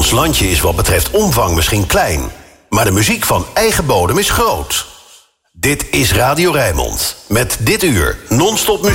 Ons landje is wat betreft omvang misschien klein, maar de muziek van eigen bodem is groot. Dit is Radio Rijnmond. Met dit uur non-stop muziek.